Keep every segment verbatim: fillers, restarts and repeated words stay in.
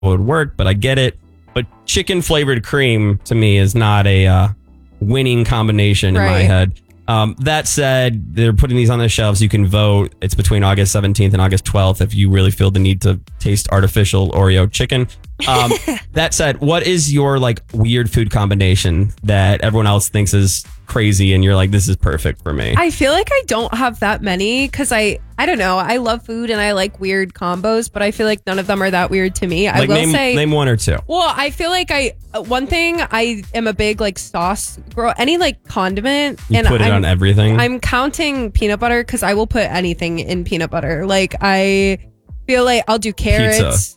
would work, but I get it. But chicken flavored cream to me is not a uh, winning combination in right. my head. Um, that said, they're putting these on the shelves. You can vote. It's between August seventeenth and August twelfth if you really feel the need to taste artificial Oreo chicken. Um, that said, what is your like weird food combination that everyone else thinks is crazy and you're like, this is perfect for me? I feel like I don't have that many because I, I don't know. I love food and I like weird combos, but I feel like none of them are that weird to me. I like will name, say, name one or two. Well, I feel like I, uh, one thing, I am a big like sauce girl, any like condiment. You and put it I'm, on everything. I'm counting peanut butter because I will put anything in peanut butter. Like I feel like I'll do carrots. Pizza.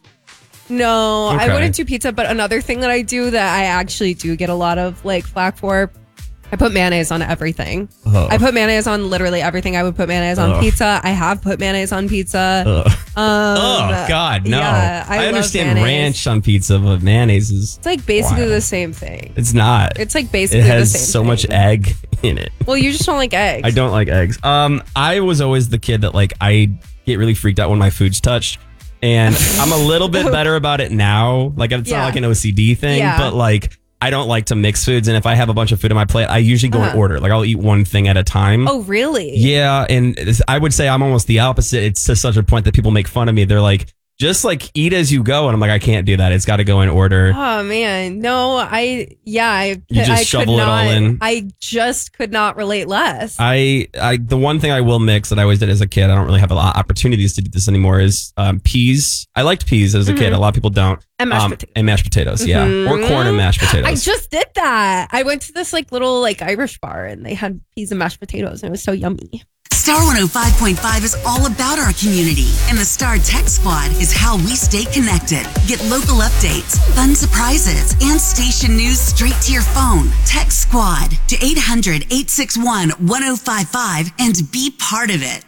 No, Okay. I wouldn't do pizza. But another thing that I do that I actually do get a lot of like flack for, I put mayonnaise on everything. Ugh. I put mayonnaise on literally everything. I would put mayonnaise on Ugh. pizza. I have put mayonnaise on pizza. Ugh. Um, oh God, no! yeah, I I, love understand mayonnaise. ranch on pizza, but mayonnaise is It's like basically wild. the same thing. It's not. It's like basically It the has same so thing. much egg in it. Well, you just don't like eggs. I don't like eggs. Um, I was always the kid that like I get really freaked out when my food's touched, and I'm a little bit better about it now. Like it's Yeah. not like an O C D thing, Yeah. but like I don't like to mix foods, and if I have a bunch of food on my plate, I usually go in Uh-huh. order. Like I'll eat one thing at a time. Oh, really? Yeah, and it's- I would say I'm almost the opposite. It's to such a point that people make fun of me. They're like, just like eat as you go, and I'm like, I can't do that. It's got to go in order. Oh man, no, I yeah, I You just I shovel could it all not, in? I just could not relate less. I, I, the one thing I will mix that I always did as a kid, I don't really have a lot of opportunities to do this anymore, is um, peas. I liked peas as a kid. A lot of people don't. Mm-hmm. And mashed Um, potatoes. and mashed potatoes, yeah. Or corn and mashed potatoes. I just did that. I went to this like little like Irish bar and they had peas and mashed potatoes and it was so yummy. Star one oh five point five is all about our community, and the Star Tech Squad is how we stay connected. Get local updates, fun surprises, and station news straight to your phone. Tech Squad to eight hundred, eight six one, one oh five five and be part of it.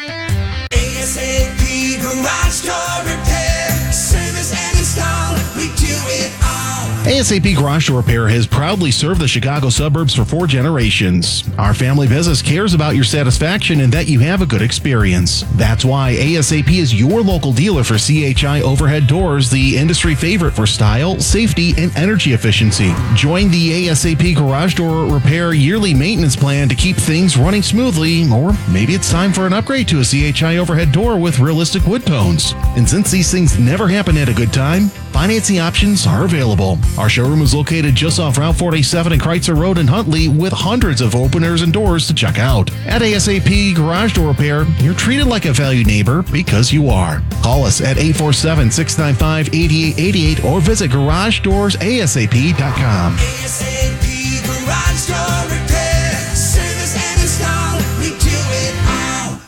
A S A P Garage Door Repair, service and install, we do it all. A S A P Garage Door Repair has proudly served the Chicago suburbs for four generations. Our family business cares about your satisfaction and that you have a good experience. That's why A S A P is your local dealer for C H I overhead doors, the industry favorite for style, safety, and energy efficiency. Join the A S A P Garage Door Repair yearly maintenance plan to keep things running smoothly, or maybe it's time for an upgrade to a C H I overhead door with realistic wood tones. And since these things never happen at a good time, financing options are available. Our showroom is located just off Route forty-seven and Kreitzer Road in Huntley with hundreds of openers and doors to check out. At A S A P Garage Door Repair, you're treated like a valued neighbor because you are. Call us at eight four seven, six nine five, eight eight eight eight or visit garage doors A S A P dot com. A S A P Garage Door Repair, service and install, we do it all.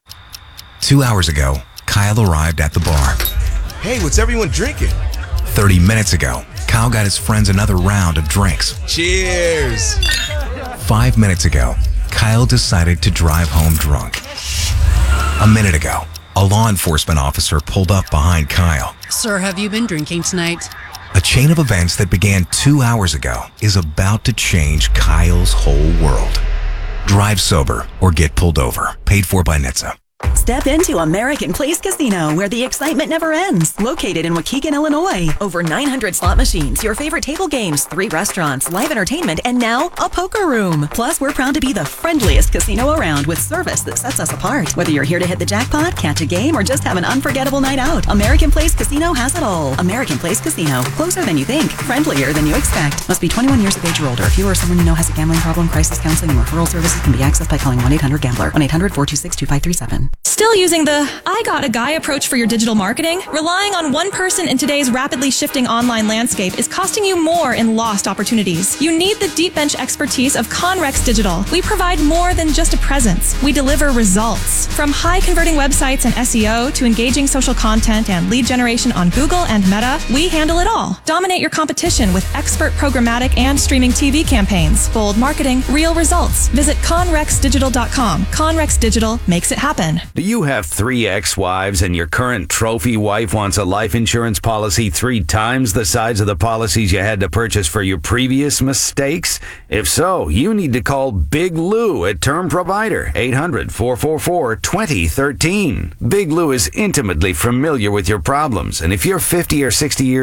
Two hours ago, Kyle arrived at the bar. Hey, what's everyone drinking? thirty minutes ago, Kyle got his friends another round of drinks. Cheers! Five minutes ago, Kyle decided to drive home drunk. A minute ago, a law enforcement officer pulled up behind Kyle. Sir, have you been drinking tonight? A chain of events that began two hours ago is about to change Kyle's whole world. Drive sober or get pulled over. Paid for by N H T S A. Step into American Place Casino, where the excitement never ends. Located in Waukegan, Illinois. Over nine hundred slot machines, your favorite table games, three restaurants, live entertainment, and now a poker room. Plus, we're proud to be the friendliest casino around with service that sets us apart. Whether you're here to hit the jackpot, catch a game, or just have an unforgettable night out, American Place Casino has it all. American Place Casino. Closer than you think. Friendlier than you expect. Must be twenty-one years of age or older. If you or someone you know has a gambling problem, crisis counseling and referral services can be accessed by calling one eight hundred gambler. one eight hundred, four two six, two five three seven. Still using the I got a guy approach for your digital marketing? Relying on one person in today's rapidly shifting online landscape is costing you more in lost opportunities. You need the deep bench expertise of Conrex Digital. We provide more than just a presence. We deliver results. From high converting websites and S E O to engaging social content and lead generation on Google and Meta, we handle it all. Dominate your competition with expert programmatic and streaming T V campaigns. Bold marketing, real results. Visit conrex digital dot com. Conrex Digital makes it happen. information. Do you have three ex-wives and your current trophy wife wants a life insurance policy three times the size of the policies you had to purchase for your previous mistakes? If so, you need to call Big Lou at Term Provider, eight hundred, four four four, two zero one three. Big Lou is intimately familiar with your problems, and if you're fifty or sixty years